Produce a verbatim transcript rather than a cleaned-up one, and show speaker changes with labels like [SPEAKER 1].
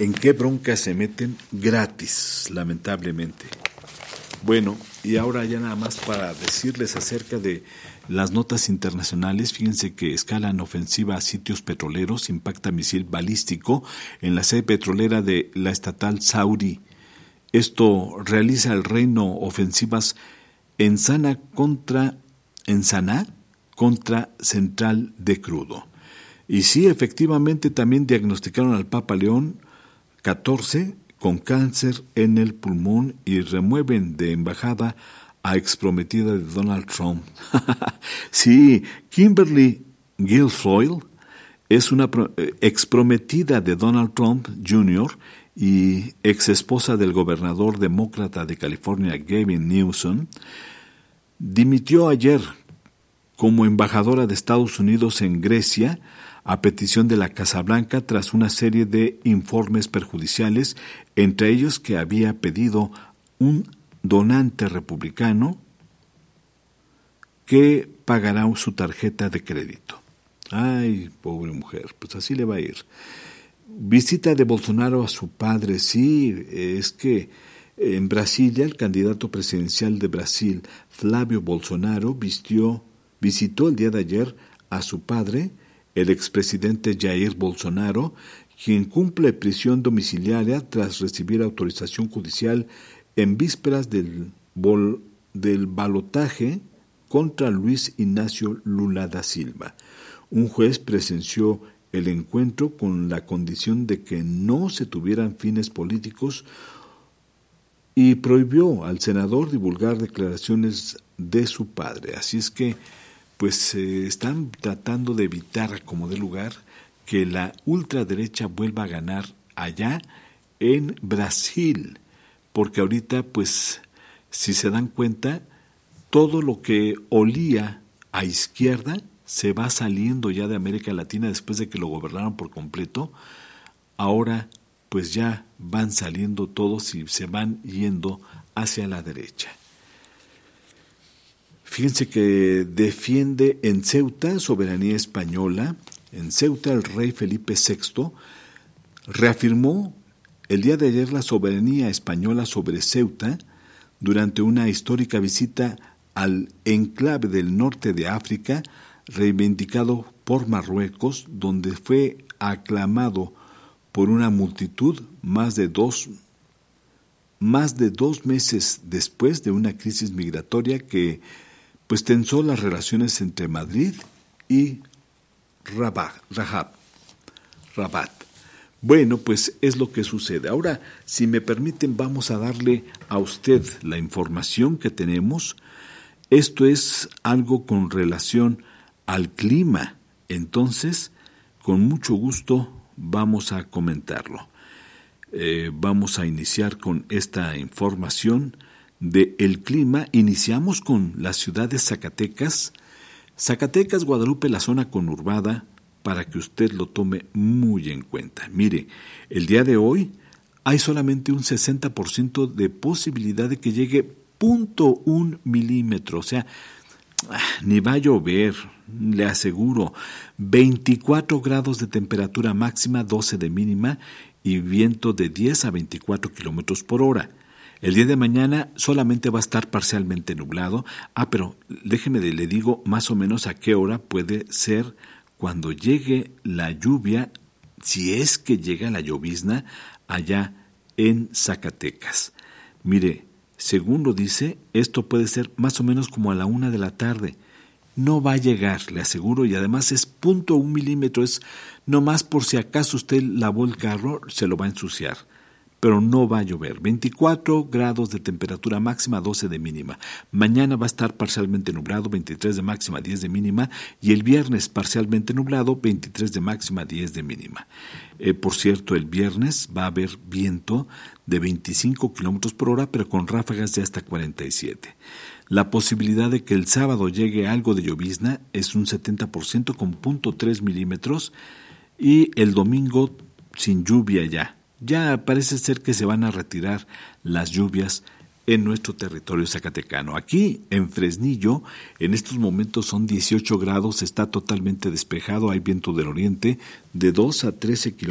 [SPEAKER 1] en qué broncas se meten gratis, lamentablemente. Bueno, y ahora ya nada más para decirles acerca de las notas internacionales. Fíjense que escalan ofensiva a sitios petroleros, impacta misil balístico en la sede petrolera de la estatal Saudi. Esto realiza el Reino ofensivas en Sana contra en Saná contra Central de Crudo. Y sí, efectivamente también diagnosticaron al Papa León catorce con cáncer en el pulmón y remueven de embajada a exprometida de Donald Trump. Sí, Kimberly Guilfoyle es una exprometida de Donald Trump junior y exesposa del gobernador demócrata de California, Gavin Newsom. Dimitió ayer como embajadora de Estados Unidos en Grecia a petición de la Casa Blanca tras una serie de informes perjudiciales, entre ellos que había pedido un donante republicano que pagará su tarjeta de crédito. Ay, pobre mujer, pues así le va a ir. Visita de Bolsonaro a su padre. Sí, es que en Brasilia el candidato presidencial de Brasil, Flávio Bolsonaro, vistió, visitó el día de ayer a su padre, el expresidente Jair Bolsonaro, quien cumple prisión domiciliaria tras recibir autorización judicial en vísperas del, bol, del balotaje contra Luis Ignacio Lula da Silva. Un juez presenció el encuentro con la condición de que no se tuvieran fines políticos y prohibió al senador divulgar declaraciones de su padre. Así es que pues eh, están tratando de evitar, como de lugar, que la ultraderecha vuelva a ganar allá en Brasil, porque ahorita, pues, si se dan cuenta, todo lo que olía a izquierda se va saliendo ya de América Latina después de que lo gobernaron por completo. Ahora, pues ya van saliendo todos y se van yendo hacia la derecha. Fíjense que defiende en Ceuta soberanía española. En Ceuta el rey Felipe sexto reafirmó el día de ayer la soberanía española sobre Ceuta durante una histórica visita al enclave del norte de África, reivindicado por Marruecos, donde fue aclamado por una multitud más de dos, más de dos meses después de una crisis migratoria que pues tensó las relaciones entre Madrid y Rabat, Rabat, Rabat. Bueno, pues es lo que sucede. Ahora, si me permiten, vamos a darle a usted la información que tenemos. Esto es algo con relación al clima. Entonces, con mucho gusto vamos a comentarlo. Eh, vamos a iniciar con esta información de el clima. Iniciamos con la ciudad de Zacatecas. Zacatecas, Guadalupe, la zona conurbada, para que usted lo tome muy en cuenta. Mire, el día de hoy hay solamente un sesenta por ciento de posibilidad de que llegue cero punto uno milímetro, o sea, ni va a llover, le aseguro. veinticuatro grados de temperatura máxima, doce de mínima y viento de diez a veinticuatro kilómetros por hora. El día de mañana solamente va a estar parcialmente nublado. Ah, pero déjeme de, le digo más o menos a qué hora puede ser cuando llegue la lluvia, si es que llega la llovizna allá en Zacatecas. Mire, según lo dice, esto puede ser más o menos como a la una de la tarde. No va a llegar, le aseguro, y además es punto un milímetro, es nomás por si acaso usted lavó el carro, se lo va a ensuciar. Pero no va a llover. veinticuatro grados de temperatura máxima, doce de mínima. Mañana va a estar parcialmente nublado, veintitrés de máxima, diez de mínima. Y el viernes parcialmente nublado, veintitrés de máxima, diez de mínima. Eh, por cierto, el viernes va a haber viento de veinticinco kilómetros por hora, pero con ráfagas de hasta cuarenta y siete. La posibilidad de que el sábado llegue algo de llovizna es un setenta por ciento con punto tres milímetros. Y el domingo sin lluvia ya. Ya parece ser que se van a retirar las lluvias en nuestro territorio zacatecano. Aquí, en Fresnillo, en estos momentos son dieciocho grados, está totalmente despejado, hay viento del oriente de dos a trece kilómetros